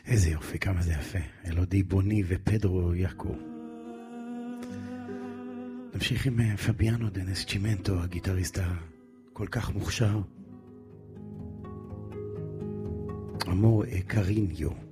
איזה יופי, כמה זה יפה. אלודי בוני ופדרו יאקו. נמשיך עם פביאנו דנס צ'ימנטו, הגיטריסט הכל כך מוכשר. אמור קריניו.